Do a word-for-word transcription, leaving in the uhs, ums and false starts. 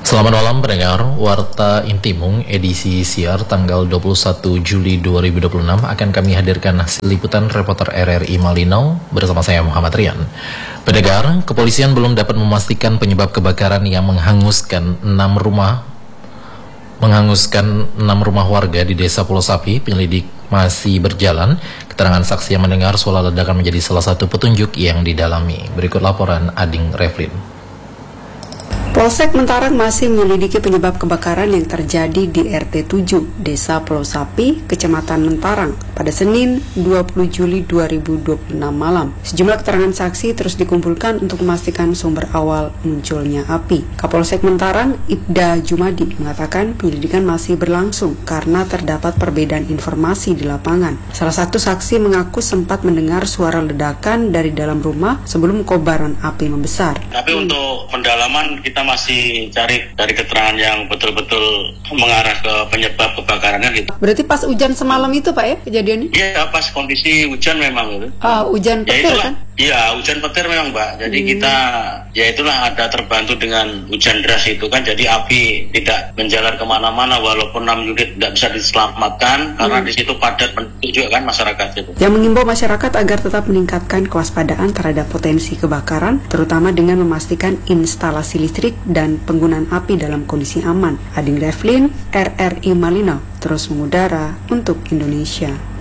Selamat malam pendengar, Warta Intimung edisi siar tanggal dua puluh satu Juli dua ribu dua puluh enam akan kami hadirkan hasil liputan reporter R R I Malino bersama saya Muhammad Rian. Pendengar, kepolisian belum dapat memastikan penyebab kebakaran yang menghanguskan enam rumah menghanguskan enam rumah warga di Desa Pulau Sapi. Penyelidik masih berjalan. Keterangan saksi yang mendengar suara ledakan menjadi salah satu petunjuk yang didalami. Berikut laporan Ading Reflin. Polsek Mentarang masih menyelidiki penyebab kebakaran yang terjadi di R T tujuh, Desa Pulau Sapi, Kecamatan Mentarang, pada Senin dua puluh Juli dua ribu dua puluh enam malam. Sejumlah keterangan saksi terus dikumpulkan untuk memastikan sumber awal munculnya api. Kapolsek Mentarang, Ibda Jumadi, mengatakan penyelidikan masih berlangsung karena terdapat perbedaan informasi di lapangan. Salah satu saksi mengaku sempat mendengar suara ledakan dari dalam rumah sebelum kobaran api membesar. Tapi hmm. untuk pendalaman kita masih cari dari keterangan yang betul-betul mengarah ke penyebab kebakarannya gitu. Berarti pas hujan semalam itu Pak ya kejadiannya? Iya, pas kondisi hujan memang gitu. Ah, hujan petir ya kan? Iya, hujan petir memang Mbak. Jadi hmm. kita ya itulah ada terbantu dengan hujan deras itu kan. Jadi api tidak menjalar kemana-mana walaupun enam unit tidak bisa diselamatkan karena hmm. di situ padat penduduk juga kan masyarakat itu. Yang mengimbau masyarakat agar tetap meningkatkan kewaspadaan terhadap potensi kebakaran, terutama dengan memastikan instalasi listrik dan penggunaan api dalam kondisi aman. Ading Reflin, R R I Malino, terus mengudara untuk Indonesia.